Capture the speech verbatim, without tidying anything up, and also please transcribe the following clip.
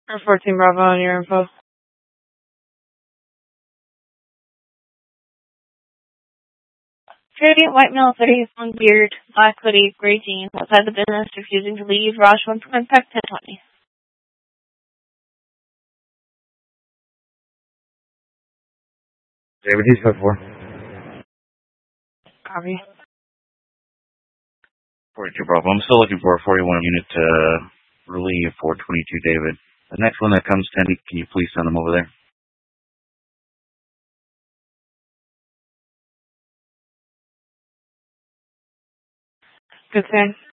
Or fourteen Bravo on your info. Trading white male, thirty, long beard, black hoodie, gray jeans, outside the business, refusing to leave. Raj one for contact ten twenty. David, he's got four. Copy. forty-two Bravo. I'm still looking for a forty-one unit uh, relief for twenty-two David. The next one that comes, Tandy, can you please send them over there? Good thing.